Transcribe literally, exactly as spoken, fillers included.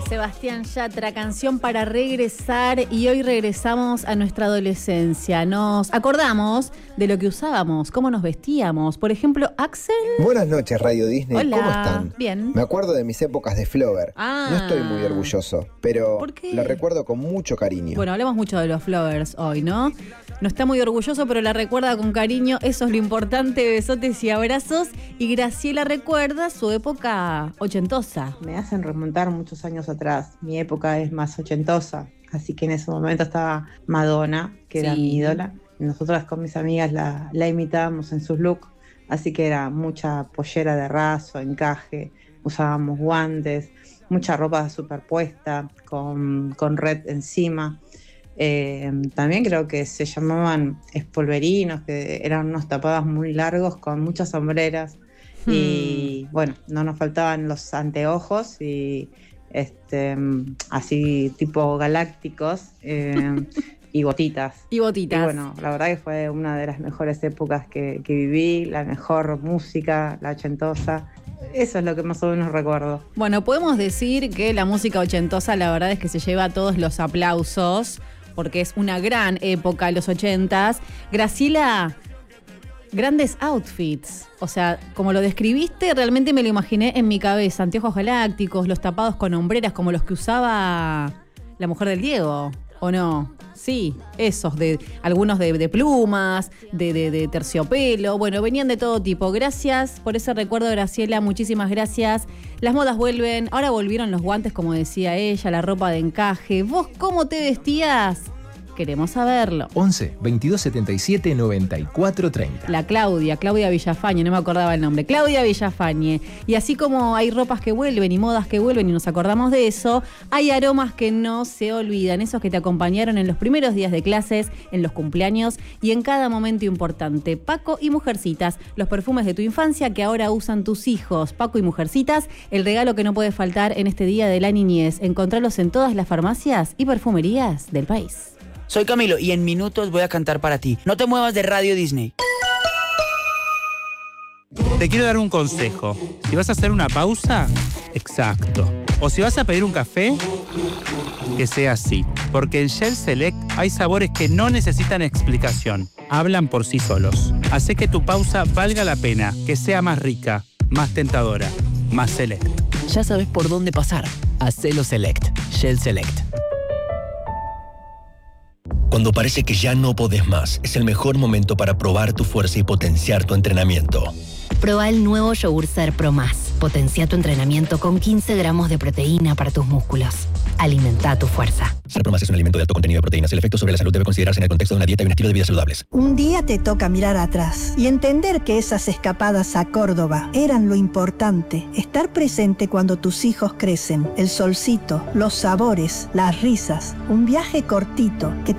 Sebastián Yatra, canción para regresar, y hoy regresamos a nuestra adolescencia. Nos acordamos de lo que usábamos, cómo nos vestíamos. Por ejemplo, Axel. Buenas noches, Radio Disney. Hola. ¿Cómo están? Bien. Me acuerdo de mis épocas de Flover. Ah. No estoy muy orgulloso, pero ¿Por qué? la recuerdo con mucho cariño. Bueno, hablamos mucho de los Flowers hoy, ¿no? No está muy orgulloso, pero la recuerda con cariño. Eso es lo importante. Besotes y abrazos. Y Graciela recuerda su época ochentosa. Me hacen remontar muchos años atrás. Mi época es más ochentosa. Así que en ese momento estaba Madonna, que era Sí. mi ídola. Nosotras con mis amigas la, la imitábamos en sus looks. Así que era mucha pollera de raso, encaje. Usábamos guantes, mucha ropa superpuesta, con, con red encima. Eh, también creo que se llamaban espolverinos, que eran unos tapados muy largos con muchas sombreras. Hmm. Y bueno, no nos faltaban los anteojos y este así tipo galácticos eh, y botitas. Y botitas. Y bueno, la verdad que fue una de las mejores épocas que, que viví, la mejor música, la ochentosa. Eso es lo que más o menos recuerdo. Bueno, podemos decir que la música ochentosa, la verdad es que se lleva todos los aplausos, porque es una gran época, los ochentas. Graciela, grandes outfits. O sea, como lo describiste, realmente me lo imaginé en mi cabeza. Anteojos galácticos, los tapados con hombreras como los que usaba la mujer del Diego, ¿o no? Sí, esos, de algunos de, de plumas, de, de, de terciopelo. Bueno, venían de todo tipo. Gracias por ese recuerdo, Graciela. Muchísimas gracias. Las modas vuelven. Ahora volvieron los guantes, como decía ella, la ropa de encaje. ¿Vos cómo te vestías? Queremos saberlo. once, veintidós, setenta y siete, noventa y cuatro, treinta. La Claudia, Claudia Villafañe, no me acordaba el nombre. Claudia Villafañe. Y así como hay ropas que vuelven y modas que vuelven y nos acordamos de eso, hay aromas que no se olvidan, esos que te acompañaron en los primeros días de clases, en los cumpleaños y en cada momento importante. Paco y Mujercitas, los perfumes de tu infancia que ahora usan tus hijos. Paco y Mujercitas, el regalo que no puede faltar en este día de la niñez. Encontralos en todas las farmacias y perfumerías del país. Soy Camilo y en minutos voy a cantar para ti. No te muevas de Radio Disney. Te quiero dar un consejo. Si vas a hacer una pausa, exacto. O si vas a pedir un café, que sea así. Porque en Shell Select hay sabores que no necesitan explicación. Hablan por sí solos. Hace que tu pausa valga la pena, que sea más rica, más tentadora, más Select. Ya sabes por dónde pasar. Hacelo Select. Shell Select. Cuando parece que ya no podés más, es el mejor momento para probar tu fuerza y potenciar tu entrenamiento. Proba el nuevo yogur Ser Pro Más. Potencia tu entrenamiento con quince gramos de proteína para tus músculos. Alimenta tu fuerza. Ser Pro Más es un alimento de alto contenido de proteínas. El efecto sobre la salud debe considerarse en el contexto de una dieta y un estilo de vida saludables. Un día te toca mirar atrás y entender que esas escapadas a Córdoba eran lo importante. Estar presente cuando tus hijos crecen. El solcito, los sabores, las risas. Un viaje cortito que